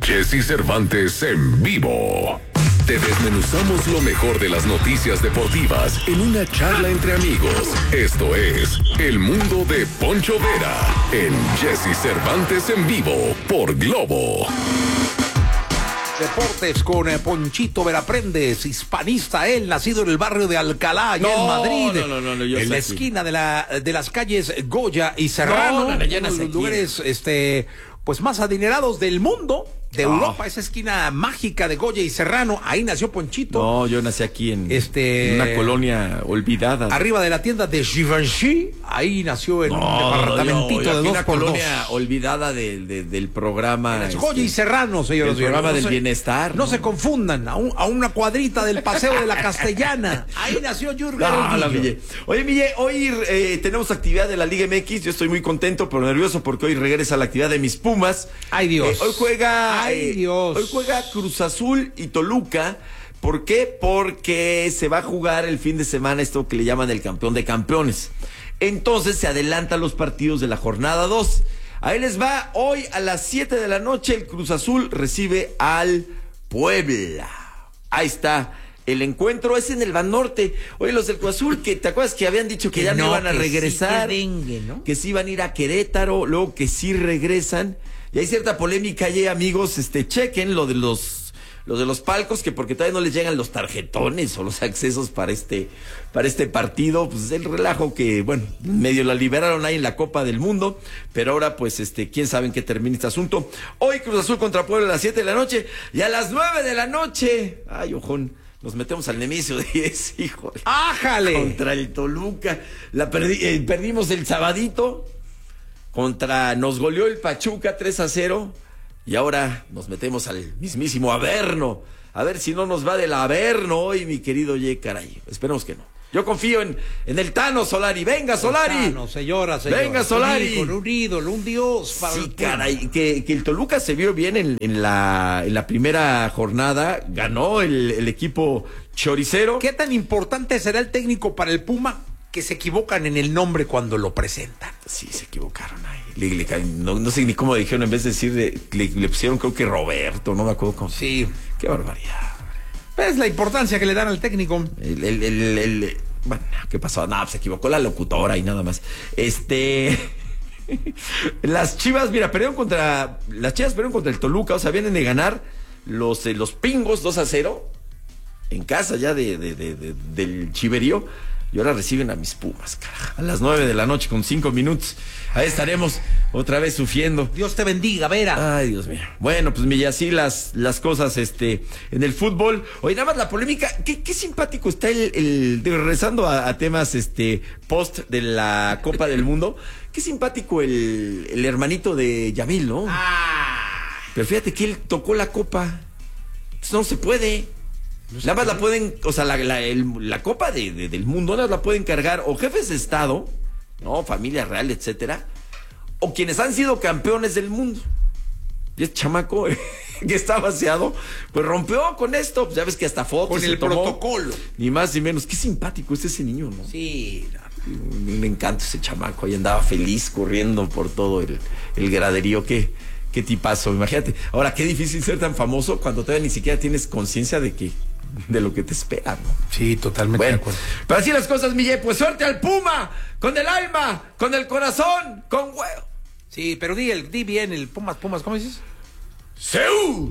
Jesse Cervantes en vivo. Te desmenuzamos lo mejor de las noticias deportivas en una charla entre amigos. Esto es El Mundo de Poncho Vera en Jesse Cervantes en vivo por Globo. Deportes con Ponchito Veraprendes, hispanista él, nacido en el barrio de Alcalá, allá en Madrid, en la esquina de las calles Goya y Serrano, uno de los lugares pues más adinerados del mundo, de Europa, esa esquina mágica de Goya y Serrano. Ahí nació Ponchito. No, yo nací aquí en una colonia olvidada. Arriba de la tienda de Givenchy, ahí nació en un departamentito de 2x2. Una colonia olvidada del programa. Goya y Serrano, señores. El programa del bienestar. No se confundan, a una cuadrita del Paseo de la Castellana. Ahí nació Jürgen. Oye, Mille, hoy tenemos actividad de la Liga MX. Yo estoy muy contento, pero nervioso porque hoy regresa la actividad de mis Pumas. Ay, Dios. Hoy juega... Dios. Hoy juega Cruz Azul y Toluca. ¿Por qué? Porque se va a jugar el fin de semana esto que le llaman el campeón de campeones. Entonces se adelantan los partidos de la jornada 2. Ahí les va. Hoy a las 7 de la noche el Cruz Azul recibe al Puebla. Ahí está. El encuentro es en el Banorte. Oye, los del Cruz Azul, que te acuerdas que habían dicho que ya no iban a regresar, que sí iban a ir a Querétaro, luego que sí regresan. Y hay cierta polémica ahí, amigos, chequen lo de los palcos, que porque todavía no les llegan los tarjetones o los accesos para este partido, pues el relajo que, bueno, medio la liberaron ahí en la Copa del Mundo, pero ahora pues quién sabe en qué termina este asunto. Hoy Cruz Azul contra Puebla a las 7 de la noche y a las 9 de la noche, ay, ojón, nos metemos al Nemesio 10, hijo. ¡Ájale! Contra el Toluca, perdimos el sabadito. Nos goleó el Pachuca 3-0 y ahora nos metemos al mismísimo Averno. A ver si no nos va del Averno hoy, mi querido caray. Esperemos que no. Yo confío en el Tano Solari. ¡Venga, Solari! El Tano, señora. ¡Venga, Solari! Con un ídolo, un dios. Para sí, caray, que el Toluca se vio bien en la primera jornada. Ganó el equipo choricero. ¿Qué tan importante será el técnico para el Puma? Que se equivocan en el nombre cuando lo presentan. Sí, se equivocaron ahí. No sé ni cómo dijeron, en vez de decir, le pusieron creo que Roberto, no me acuerdo cómo. Sí. Qué barbaridad. Es la importancia que le dan al técnico. Bueno, ¿qué pasó? No, se equivocó la locutora y nada más. Las Chivas, mira, perdieron contra el Toluca, o sea, vienen de ganar los Pingos 2-0 en casa ya del Chiverío. Y ahora reciben a mis Pumas, carajo. A las 9 de la noche con 5 minutos. Ahí estaremos otra vez sufriendo. Dios te bendiga, Vera. Ay, Dios mío. Bueno, pues Milla, así las cosas en el fútbol. Oye, nada más la polémica. Qué simpático está regresando a temas post de la Copa del Mundo. Qué simpático el hermanito de Yamil, ¿no? Pero fíjate que él tocó la copa. Pues no se puede. Nada más la pueden, o sea, la Copa del Mundo nada más la pueden cargar o jefes de Estado, no, familia real, etcétera, o quienes han sido campeones del mundo. Y este chamaco que está vaciado, pues rompió con esto, pues ya ves que hasta fotos con el protocolo. Ni más ni menos. Qué simpático es ese niño, ¿no? Sí. Me encanta ese chamaco, ahí andaba feliz corriendo por todo el graderío. Qué tipazo, imagínate. Ahora, qué difícil ser tan famoso cuando todavía ni siquiera tienes conciencia de lo que te espera, ¿no? Sí, totalmente de acuerdo. Pero así las cosas, Miguel, pues suerte al Puma, con el alma, con el corazón, con huevo. Sí, pero di bien el Pumas, ¿cómo dices? ¡Seu!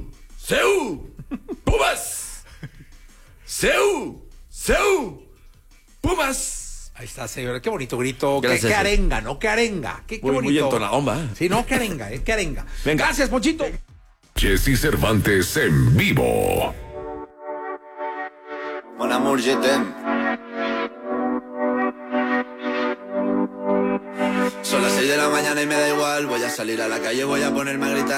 ¡Pumas! ¡Seu! ¡Pumas! Ahí está, señora. Qué bonito grito. Gracias, qué arenga, ¿no? Qué arenga. Qué bonito. Muy entonadón, ¿va? Sí, no, qué arenga, qué arenga. Venga. Gracias, Ponchito. Jesse Cervantes en vivo. Mon amour, je t'aime. Son las 6 de la mañana y me da igual. Voy a salir a la calle, voy a ponerme a gritar.